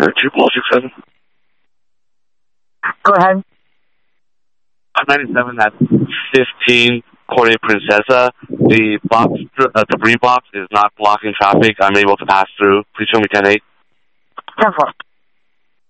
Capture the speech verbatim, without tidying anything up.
two Paul six seven. Go ahead. I'm ninety-seven at fifteen Corte Princesa. The box, uh, debris box is not blocking traffic. I'm able to pass through. Please show me ten eight. ten four.